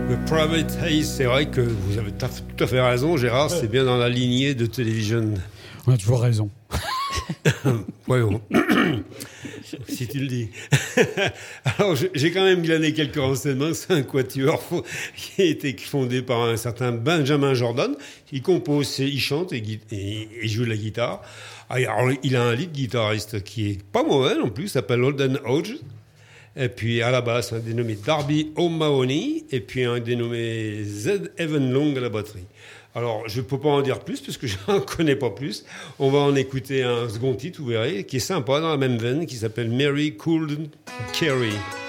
Le Private Haze, c'est vrai que vous avez tout à fait raison, Gérard, c'est bien dans la lignée de Television. On a toujours raison. Voyons. Si tu le dis. Alors, j'ai quand même glané quelques renseignements. C'est un quatuor qui a été fondé par un certain Benjamin Jordan. Il compose, il chante et joue de la guitare. Alors, il a un lead guitariste qui est pas mauvais non plus, s'appelle Holden Hodge. Et puis à la basse, un dénommé Darby O'Mahony, et puis un dénommé Zed Evan Long à la batterie. Alors, je ne peux pas en dire plus, parce que je n'en connais pas plus. On va en écouter un second titre, vous verrez, qui est sympa, dans la même veine, qui s'appelle Mary Couldn't Carry.